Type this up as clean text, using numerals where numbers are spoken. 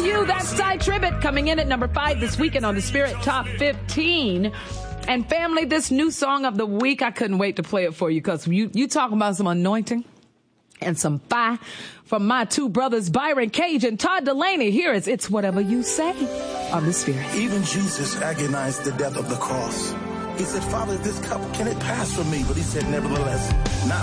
you. That's Ty Tribbett coming in at number 5 this weekend on the Spirit Top 15. And family, this new song of the week, I couldn't wait to play it for you because you talking about some anointing and some fire from my two brothers, Byron Cage and Todd Delaney. Here it's Whatever You Say on the Spirit. Even Jesus agonized the death of the cross. He said, Father, this cup, can it pass from me? But he said, nevertheless, not